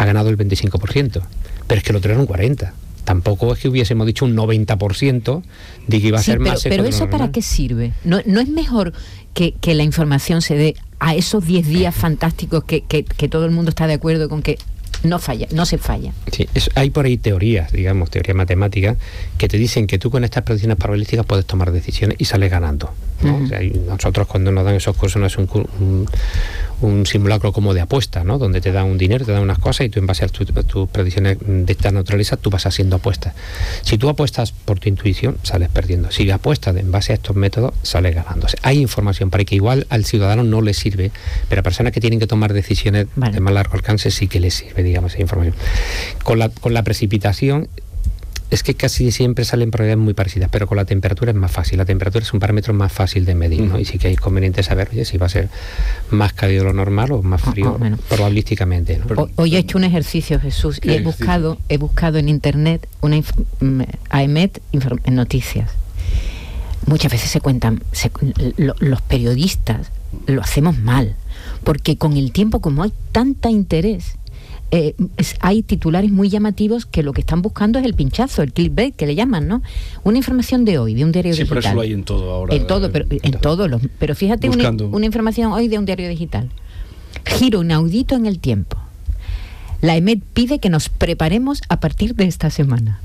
ganado el 25%, pero es que el otro era un 40%. Tampoco es que hubiésemos dicho un 90% de que iba a ser más seco. Pero ¿eso para qué sirve? ¿No es mejor que la información se dé a esos 10 días fantásticos que todo el mundo está de acuerdo con que no se falla? Sí, hay por ahí teorías matemáticas, que te dicen que tú con estas predicciones probabilísticas puedes tomar decisiones y sales ganando, ¿no? O sea, nosotros cuando nos dan esos cursos no es un simulacro como de apuesta, ¿no? Donde te dan un dinero, te dan unas cosas y tú en base a tus predicciones de estas naturalezas tú vas haciendo apuestas. Si tú apuestas por tu intuición, sales perdiendo. Si apuestas en base a estos métodos, sales ganando. O sea, hay información para que igual al ciudadano no le sirve, pero a personas que tienen que tomar decisiones de más largo alcance sí que les sirve, digamos, esa información. Con la precipitación es que casi siempre salen probabilidades muy parecidas, pero con la temperatura es más fácil. La temperatura es un parámetro más fácil de medir, ¿no? Y sí que es conveniente saber, oye, si va a ser más cálido de lo normal o más frío, probabilísticamente, ¿no? Hoy he hecho un ejercicio, Jesús, y he buscado en internet AEMET en noticias. Muchas veces se cuentan, los periodistas lo hacemos mal, porque con el tiempo, como hay tanta interés, hay titulares muy llamativos que lo que están buscando es el pinchazo, el clickbait que le llaman, ¿no? Una información de hoy, de un diario digital. Sí, pero eso lo hay en todo ahora. Pero fíjate, una información hoy de un diario digital. Giro inaudito en el tiempo. La EMET pide que nos preparemos a partir de esta semana.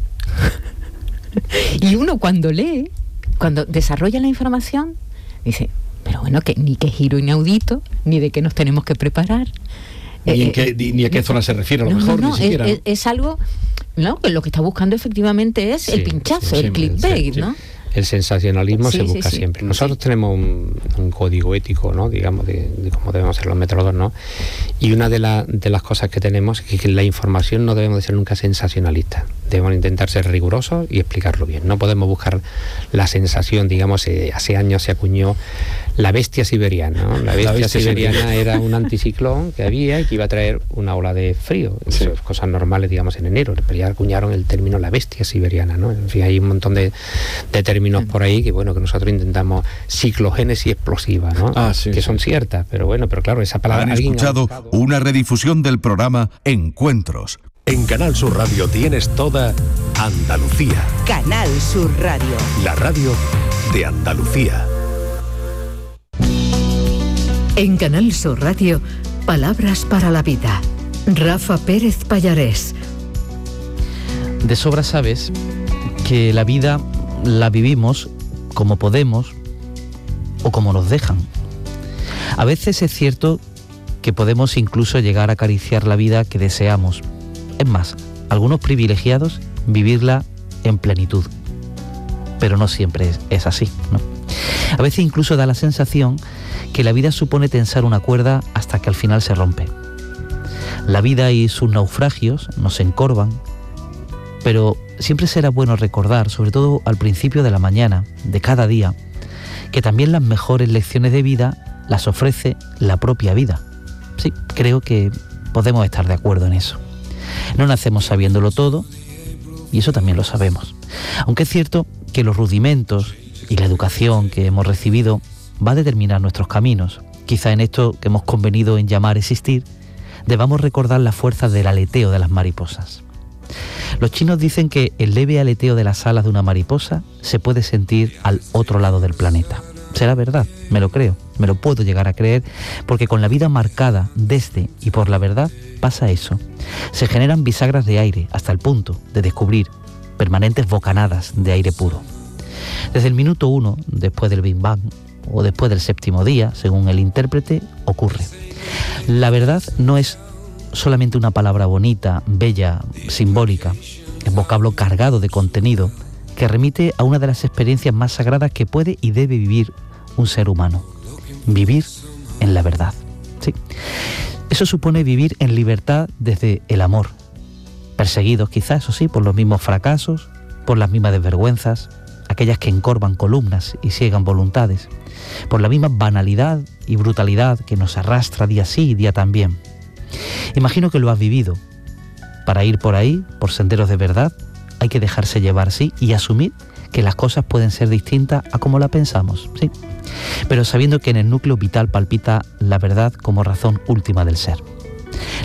Y uno cuando desarrolla la información, dice, pero bueno, que ni qué giro inaudito, ni de qué nos tenemos que preparar. Ni a qué zona se refiere, a lo mejor, ni siquiera. Es algo, ¿no? Que lo que está buscando efectivamente es el pinchazo, el clickbait, ¿no? El sensacionalismo se busca siempre. Nosotros tenemos un código ético, ¿no? Digamos, de cómo debemos ser los métodos, ¿no? Y una de las cosas que tenemos es que la información no debemos de ser nunca sensacionalistas. Debemos intentar ser rigurosos y explicarlo bien. No podemos buscar la sensación, digamos, hace años se acuñó la bestia siberiana, ¿no? La bestia siberiana era un anticiclón que había y que iba a traer una ola de frío. Sí. Eso es cosas normales, digamos, en enero. Pero ya acuñaron el término la bestia siberiana, ¿no? En fin, hay un montón de términos por ahí que, bueno, que nosotros intentamos ciclogénesis explosiva, ¿no? Que son ciertas, pero claro, esa palabra... Han escuchado una redifusión del programa Encuentros. En Canal Sur Radio tienes toda Andalucía. Canal Sur Radio. La radio de Andalucía. En Canal Sur Radio, Palabras para la Vida. Rafa Pérez Pallarés. De sobra sabes que la vida la vivimos como podemos o como nos dejan. A veces es cierto que podemos incluso llegar a acariciar la vida que deseamos. Es más, algunos privilegiados vivirla en plenitud. Pero no siempre es así, ¿no? A veces incluso da la sensación que la vida supone tensar una cuerda hasta que al final se rompe. La vida y sus naufragios nos encorvan, pero siempre será bueno recordar, sobre todo al principio de la mañana, de cada día, que también las mejores lecciones de vida las ofrece la propia vida. Sí, creo que podemos estar de acuerdo en eso. No nacemos sabiéndolo todo, y eso también lo sabemos. Aunque es cierto que los rudimentos y la educación que hemos recibido va a determinar nuestros caminos. Quizá en esto que hemos convenido en llamar existir, debamos recordar la fuerza del aleteo de las mariposas. Los chinos dicen que el leve aleteo de las alas de una mariposa se puede sentir al otro lado del planeta. ¿Será verdad? Me lo creo, me lo puedo llegar a creer, porque con la vida marcada desde y por la verdad pasa eso. Se generan bisagras de aire hasta el punto de descubrir permanentes bocanadas de aire puro. Desde el minuto 1, después del Big Bang, o después del séptimo día, según el intérprete, ocurre. La verdad no es solamente una palabra bonita, bella, simbólica, es vocablo cargado de contenido que remite a una de las experiencias más sagradas que puede y debe vivir un ser humano. Vivir en la verdad. Sí. Eso supone vivir en libertad desde el amor. Perseguidos quizás, eso sí, por los mismos fracasos, por las mismas desvergüenzas, aquellas que encorvan columnas y ciegan voluntades, por la misma banalidad y brutalidad que nos arrastra día sí y día también. Imagino que lo has vivido. Para ir por ahí, por senderos de verdad, hay que dejarse llevar, sí, y asumir que las cosas pueden ser distintas a como la pensamos, sí, pero sabiendo que en el núcleo vital palpita la verdad como razón última del ser.